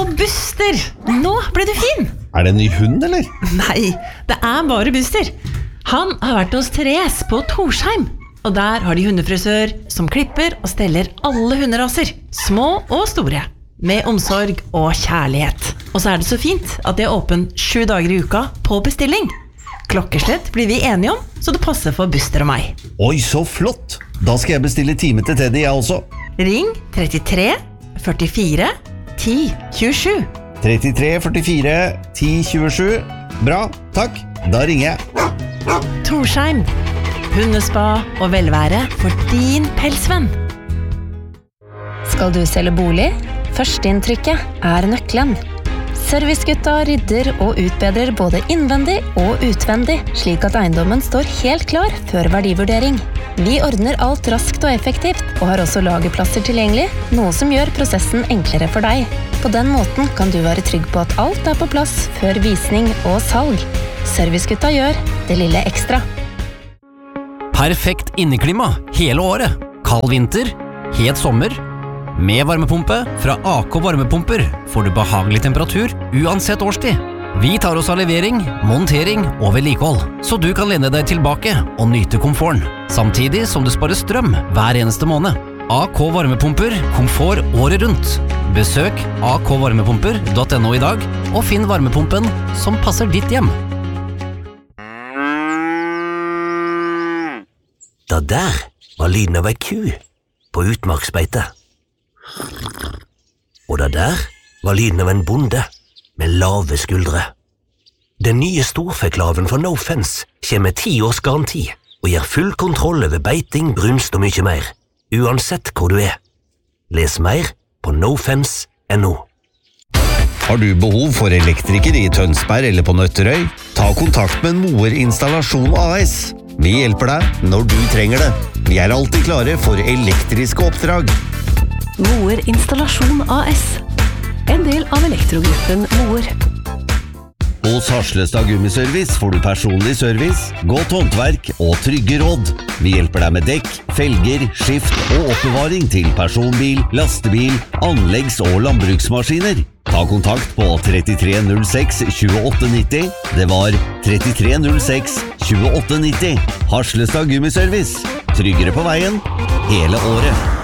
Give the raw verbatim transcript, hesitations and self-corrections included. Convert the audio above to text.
Buster! Nå ble du fin! Er det en ny hund, eller? Nei, det er bare Buster. Han har vært hos Therese på Torsheim. Og der har de hundefrisør som klipper og steller alle hunderaser, små og store, med omsorg og kjærlighet. Og så er det så fint at det er åpen sju dager i uka på bestilling. Klokkeslett blir vi enige om, så det passer for Buster og meg. Oi, så flott! Da skal jeg bestille time til Teddy, jeg også. Ring trettitre førtifire ti tjuesju. trettitre førtifire ti tjuesju. Bra, takk. Da ringer jeg. Torsheim. Hundespa og velvære for din pelsvenn. Skal du selge bolig? Førsteinntrykket er nøkkelen. Servicegutta rydder og utbedrer både innvendig og utvendig, slik at eiendommen står helt klar før verdivurdering. Vi ordner alt raskt og effektivt, og har også lagerplasser tilgjengelig, noe som gjør prosessen enklere for deg. På den måten kan du være trygg på at alt er på plass før visning og salg. Servicegutta gjør det lille ekstra. Perfekt inneklima hele året. Kald vinter, het sommer. Med varmepumpe fra A K Varmepumper får du behagelig temperatur uansett årstid. Vi tar oss av levering, montering og vedlikehold, så du kan lene deg tilbake og nyte komforten, samtidig som du sparer strøm hver eneste måned. A K Varmepumper, komfort året rundt. Besøk a k varmepumper punktum no i dag, og finn varmepumpen som passer ditt hjem. Det der var lyden av ei ku på utmarksbeite. Og det der var lyden av en bonde med lave skuldre. Den nye storfeklaven fra No Fence kommer med ti års garanti og gir full kontroll over beiting, brunst og mye mer, uansett hvor du er. Les mer på nofence punktum no. Har du behov for elektriker i Tønsberg eller på Nøtterøy? Ta kontakt med Moer Installasjon A S. Vi hjelper deg når du trenger det. Vi er alltid klare for elektriske oppdrag. Moer Installasjon A S. En del av elektrogruppen Moer. Hos Harslestad Gummiservice får du personlig service, godt håndverk og trygge råd. Vi hjelper deg med dekk, felger, skift og oppbevaring til personbil, lastebil, anleggs- og landbruksmaskiner. Ta kontakt på trettitre null seks tjueåtte nitti. Det var trettitre null seks tjueåtte nitti. Harslestad Gummiservice. Tryggere på veien hele året.